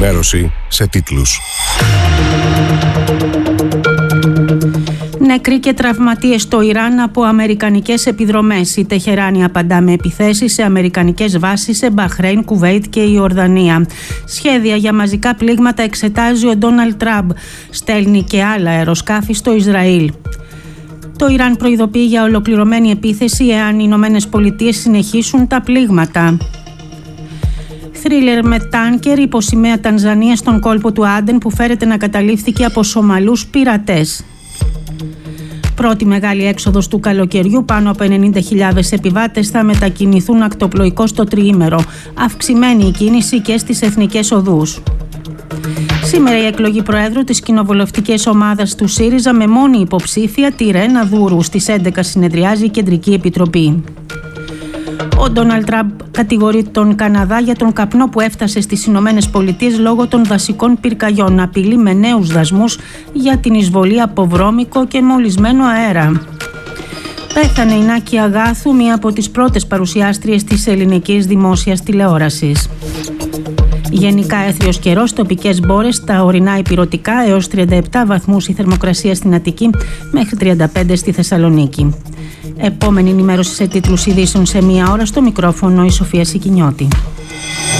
ενημέρωση σε τίτλους. Νεκροί και τραυματίες στο Ιράν από αμερικανικές επιδρομές. Η Τεχεράνη απαντά με επιθέσεις σε αμερικανικές βάσεις σε Μπαχρέιν, Κουβέιτ και Ιορδανία. Σχέδια για μαζικά πλήγματα εξετάζει ο Ντόναλντ Τραμπ. Στέλνει και άλλα αεροσκάφη στο Ισραήλ. Το Ιράν προειδοποιεί για ολοκληρωμένη επίθεση εάν οι Ηνωμένες Πολιτείες συνεχίσουν τα πλήγματα. Θρίλερ με τάνκερ υπό σημαία Τανζανία στον κόλπο του Άντεν που φέρεται να καταλήφθηκε από Σομαλούς πειρατές. Πρώτη μεγάλη έξοδος του καλοκαιριού, πάνω από 90.000 επιβάτες θα μετακινηθούν ακτοπλοϊκώς στο τριήμερο. Αυξημένη η κίνηση και στις εθνικές οδούς. Σήμερα η εκλογή Προέδρου της κοινοβουλευτικής ομάδας του ΣΥΡΙΖΑ με μόνη υποψήφια τη Ρένα Δούρου. Στις 11 συνεδριάζει η Κεντρική Επιτροπή. Ο Ντόναλντ Τραμπ κατηγορεί τον Καναδά για τον καπνό που έφτασε στις Ηνωμένες Πολιτείες λόγω των δασικών πυρκαγιών. Απειλεί με νέους δασμούς για την εισβολή από βρώμικο και μολυσμένο αέρα. Πέθανε η Νάκη Αγάθου, μία από τις πρώτες παρουσιάστριες της ελληνικής δημόσιας τηλεόρασης. Γενικά έθριος καιρός, τοπικές μπόρες, τα ορεινά ηπειρωτικά έως 37 βαθμούς η θερμοκρασία στην Αττική μέχρι 35 στη Θεσσαλονίκη. Επόμενη ενημέρωση σε τίτλους ειδήσεων σε μία ώρα, στο μικρόφωνο η Σοφία Σικινιώτη.